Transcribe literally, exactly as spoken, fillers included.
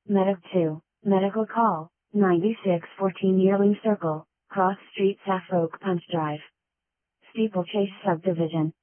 Medic two, Medical Call, ninety-six fourteen Yearling Circle, Cross Street, Suffolk Punch Drive. Steeplechase Subdivision.